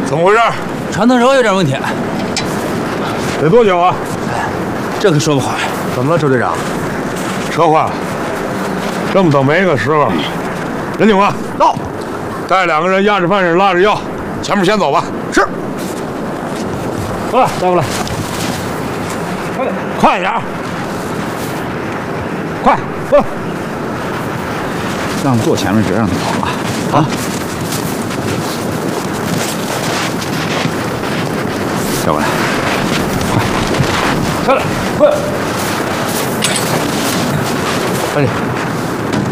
怎么回事？ 传动轴有点问题。 得多久啊？ 这可说不好。 怎么了，周队长？ 车坏了，这么倒霉个时候。任警官到，带2个人压着犯人拉着腰，前面先走吧。是。 过来，带过来。 快点，快，走。 让坐前面别让他跑了啊！带过来，快， 下来，快！ 赶紧。